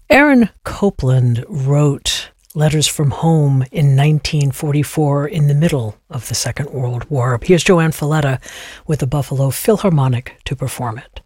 Aaron Copland wrote Letters from Home in 1944 in the middle of the Second World War. Here's Joanne Falletta with the Buffalo Philharmonic to perform it.